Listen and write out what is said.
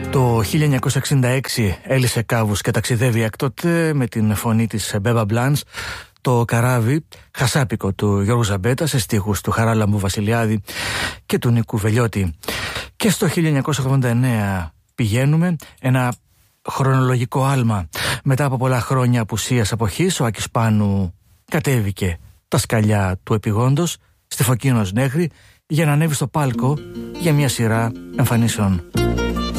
Το 1966 έλυσε κάβους και ταξιδεύει έκτοτε με την φωνή της Μπέμπα Μπλάνς το καράβι χασάπικο του Γιώργου Ζαμπέτα σε στίχους του Χαράλαμπου Βασιλιάδη και του Νίκου Βελιώτη. Και στο 1989 πηγαίνουμε, ένα χρονολογικό άλμα. Μετά από πολλά χρόνια απουσίας αποχής, ο Άκης Πάνου κατέβηκε τα σκαλιά του επιγόντος στη Φωκίνος Νέχρη για να ανέβει στο πάλκο για μια σειρά εμφανίσεων.